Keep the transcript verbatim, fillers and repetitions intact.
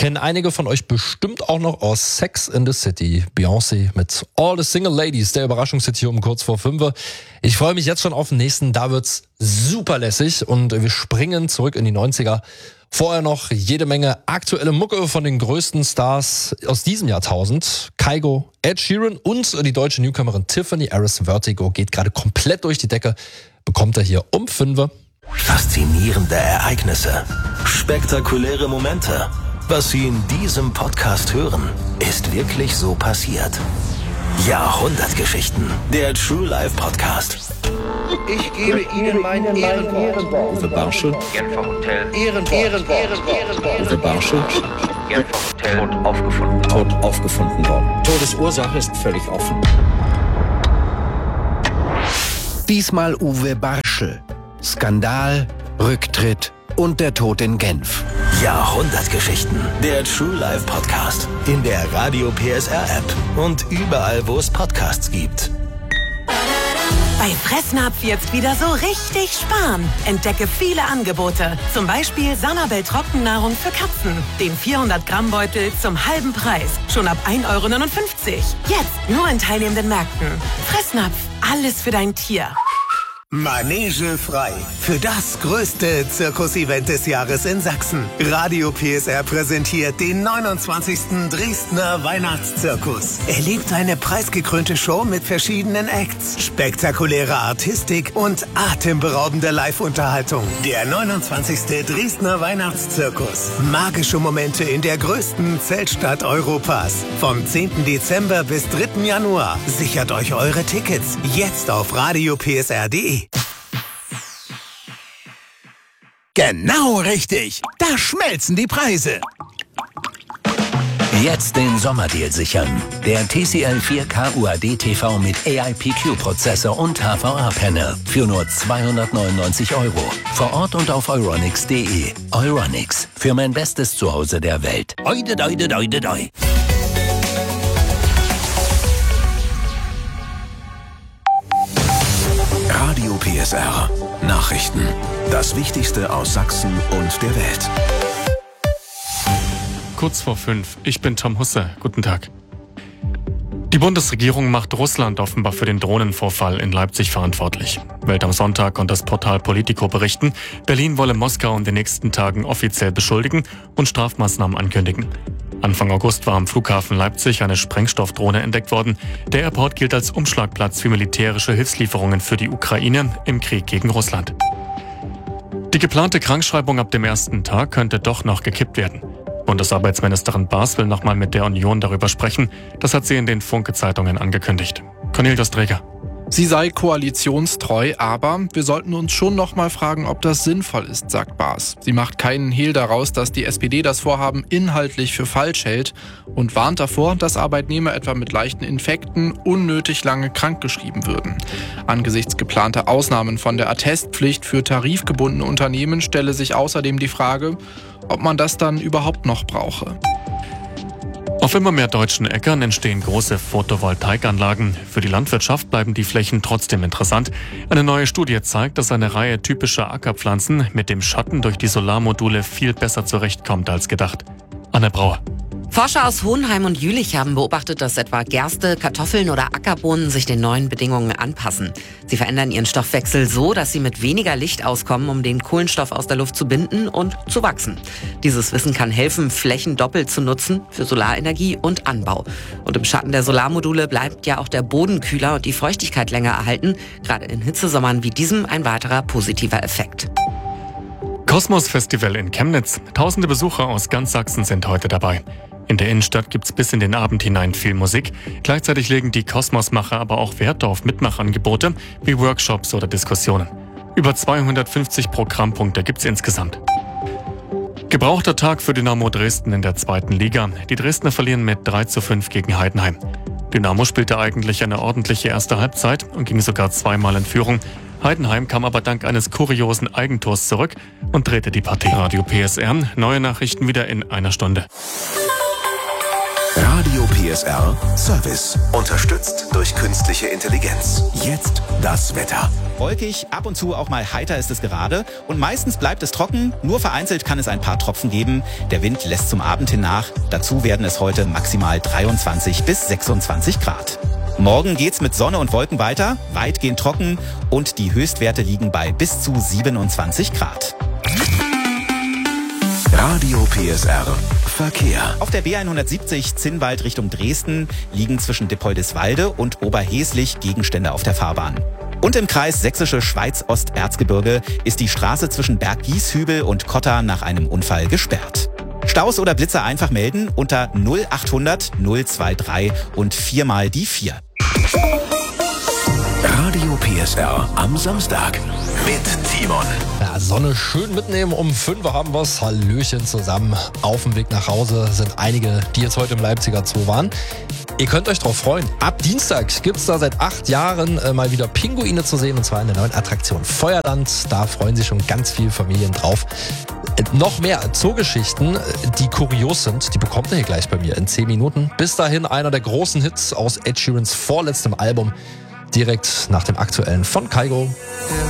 kennen einige von euch bestimmt auch noch aus Sex in the City. Beyoncé mit All the Single Ladies, der Überraschungshit hier um kurz vor fünf. Ich freue mich jetzt schon auf den nächsten, da wird's super lässig und wir springen zurück in die neunziger. Vorher noch jede Menge aktuelle Mucke von den größten Stars aus diesem Jahrtausend. Kygo, Ed Sheeran und die deutsche Newcomerin Tiffany Harris. Vertigo geht gerade komplett durch die Decke. Bekommt er hier um fünf. Faszinierende Ereignisse, spektakuläre Momente. Was Sie in diesem Podcast hören, ist wirklich so passiert. Jahrhundertgeschichten, der True Life Podcast. Ich gebe Ihnen mein Ehrenwort. Uwe Barschel. Genfer Hotel. Ehrenwort. Ehrenwort. Uwe Barschel. Genfer Hotel. Tot aufgefunden. Tot aufgefunden worden. Todesursache ist völlig offen. Diesmal Uwe Barschel. Skandal, Rücktritt und der Tod in Genf. Jahrhundertgeschichten, der True Life Podcast. In der Radio P S R App und überall, wo es Podcasts gibt. Bei Fressnapf jetzt wieder so richtig sparen. Entdecke viele Angebote. Zum Beispiel Sanabel Trockennahrung für Katzen. Den vierhundert Gramm Beutel zum halben Preis. Schon ab ein Euro neunundfünfzig. Jetzt nur in teilnehmenden Märkten. Fressnapf, alles für dein Tier. Manege frei. Für das größte Zirkus-Event des Jahres in Sachsen. Radio P S R präsentiert den neunundzwanzigsten Dresdner Weihnachtszirkus. Erlebt eine preisgekrönte Show mit verschiedenen Acts, spektakuläre Artistik und atemberaubende Live-Unterhaltung. Der neunundzwanzigste Dresdner Weihnachtszirkus. Magische Momente in der größten Zeltstadt Europas. Vom zehnten Dezember bis dritten Januar. Sichert euch eure Tickets jetzt auf radio p s r punkt d e. Genau richtig. Da schmelzen die Preise. Jetzt den Sommerdeal sichern. Der T C L vier K U A D T V mit A I P Q-Prozessor und H V A-Panel für nur zweihundertneunundneunzig Euro. Vor Ort und auf euronics punkt d e. Euronics, für mein bestes Zuhause der Welt. Oide, doide, doide, doi. Radio P S R. Nachrichten. Das Wichtigste aus Sachsen und der Welt. Kurz vor fünf. Ich bin Tom Husse. Guten Tag. Die Bundesregierung macht Russland offenbar für den Drohnenvorfall in Leipzig verantwortlich. Welt am Sonntag und das Portal Politico berichten, Berlin wolle Moskau in den nächsten Tagen offiziell beschuldigen und Strafmaßnahmen ankündigen. Anfang August war am Flughafen Leipzig eine Sprengstoffdrohne entdeckt worden. Der Airport gilt als Umschlagplatz für militärische Hilfslieferungen für die Ukraine im Krieg gegen Russland. Die geplante Krankschreibung ab dem ersten Tag könnte doch noch gekippt werden. Bundesarbeitsministerin Baas will nochmal mit der Union darüber sprechen. Das hat sie in den Funke-Zeitungen angekündigt. Cornelius Träger. Sie sei koalitionstreu, aber wir sollten uns schon noch mal fragen, ob das sinnvoll ist, sagt Baas. Sie macht keinen Hehl daraus, dass die S P D das Vorhaben inhaltlich für falsch hält und warnt davor, dass Arbeitnehmer etwa mit leichten Infekten unnötig lange krankgeschrieben würden. Angesichts geplanter Ausnahmen von der Attestpflicht für tarifgebundene Unternehmen stelle sich außerdem die Frage, ob man das dann überhaupt noch brauche. Auf immer mehr deutschen Äckern entstehen große Photovoltaikanlagen. Für die Landwirtschaft bleiben die Flächen trotzdem interessant. Eine neue Studie zeigt, dass eine Reihe typischer Ackerpflanzen mit dem Schatten durch die Solarmodule viel besser zurechtkommt als gedacht. Anne Brauer. Forscher aus Hohenheim und Jülich haben beobachtet, dass etwa Gerste, Kartoffeln oder Ackerbohnen sich den neuen Bedingungen anpassen. Sie verändern ihren Stoffwechsel so, dass sie mit weniger Licht auskommen, um den Kohlenstoff aus der Luft zu binden und zu wachsen. Dieses Wissen kann helfen, Flächen doppelt zu nutzen für Solarenergie und Anbau. Und im Schatten der Solarmodule bleibt ja auch der Boden kühler und die Feuchtigkeit länger erhalten. Gerade in Hitzesommern wie diesem ein weiterer positiver Effekt. Kosmos Festival in Chemnitz. Tausende Besucher aus ganz Sachsen sind heute dabei. In der Innenstadt gibt's bis in den Abend hinein viel Musik. Gleichzeitig legen die Kosmosmacher aber auch Wert auf Mitmachangebote wie Workshops oder Diskussionen. Über zweihundertfünfzig Programmpunkte gibt's insgesamt. Gebrauchter Tag für Dynamo Dresden in der zweiten Liga. Die Dresdner verlieren mit drei zu fünf gegen Heidenheim. Dynamo spielte eigentlich eine ordentliche erste Halbzeit und ging sogar zweimal in Führung. Heidenheim kam aber dank eines kuriosen Eigentors zurück und drehte die Partie. Radio P S R, neue Nachrichten wieder in einer Stunde. Radio P S R Service. Unterstützt durch künstliche Intelligenz. Jetzt das Wetter. Wolkig, ab und zu auch mal heiter ist es gerade und meistens bleibt es trocken, nur vereinzelt kann es ein paar Tropfen geben. Der Wind lässt zum Abend hin nach, dazu werden es heute maximal dreiundzwanzig bis sechsundzwanzig Grad. Morgen geht's mit Sonne und Wolken weiter, weitgehend trocken und die Höchstwerte liegen bei bis zu siebenundzwanzig Grad. Radio P S R Verkehr. Auf der B hundertsiebzig Zinnwald Richtung Dresden liegen zwischen Dippoldiswalde und Oberheslich Gegenstände auf der Fahrbahn. Und im Kreis Sächsische Schweiz-Osterzgebirge ist die Straße zwischen Berg-Gieshübel und Kotta nach einem Unfall gesperrt. Staus oder Blitzer einfach melden unter null achthundert null drei drei und viermal die vier. Radio P S R am Samstag mit Timon. Ja, Sonne schön mitnehmen. Um fünf Uhr haben wir's. Hallöchen zusammen. Auf dem Weg nach Hause sind einige, die jetzt heute im Leipziger Zoo waren. Ihr könnt euch drauf freuen. Ab Dienstag gibt's da seit acht Jahren äh, mal wieder Pinguine zu sehen, und zwar in der neuen Attraktion Feuerland. Da freuen sich schon ganz viele Familien drauf. Äh, noch mehr Zoogeschichten, die kurios sind, die bekommt ihr hier gleich bei mir in zehn Minuten. Bis dahin einer der großen Hits aus Ed Sheerans vorletztem Album, direkt nach dem aktuellen von Kygo.